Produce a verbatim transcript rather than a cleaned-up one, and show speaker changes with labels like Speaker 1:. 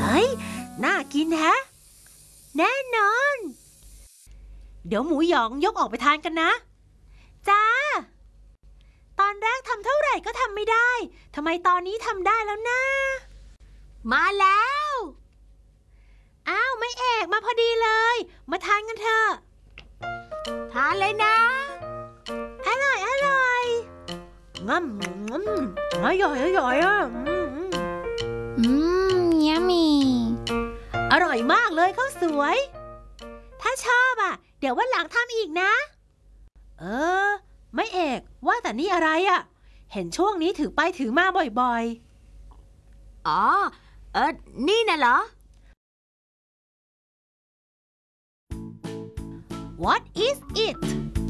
Speaker 1: ฮ้ยน่ากินแฮะแน่นอนเดี๋ยวหมูหยองยกออกไปทานกันนะจ้าตอนแรกทำเท่าไหร่ก็ทำไม่ได้ทำไมตอนนี้ทำได้แล้วนะมาแล้วอ้าวไม่เอกมาพอดีเลยมาทานกันเถอะทานเลยนะอร่อยอร่อยงั้มงั้มอร่อยอร่อยอ่ะ
Speaker 2: อืมยัมมี่
Speaker 1: อร่อยมากเลยข้าวสวยถ้าชอบอ่ะเดี๋ยววันหลังทำอีกนะเออไม่เอกว่าแต่นี่อะไรอ่ะเห็นช่วงนี้ถือไปถือมาบ่อยๆอ๋อเออนี่น่ะเหรอ What is it